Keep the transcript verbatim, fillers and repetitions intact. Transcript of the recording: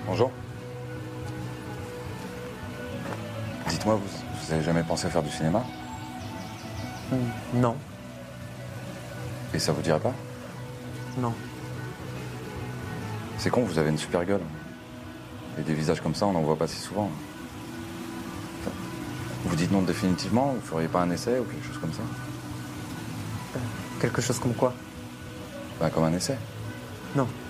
Bonjour. Dites-moi, vous, vous avez jamais pensé à faire du cinéma? Mm, non. Et ça vous dirait pas? Non. C'est con, vous avez une super gueule. Et des visages comme ça, on n'en voit pas si souvent. Enfin, vous dites non définitivement? Vous feriez pas un essai ou quelque chose comme ça? Euh, quelque chose comme quoi? Ben, comme un essai. Non.